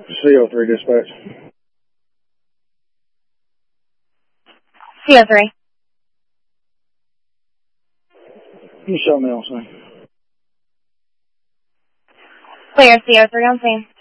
CO3 dispatch. CO3. You show me on scene. Clear, CO3 on scene.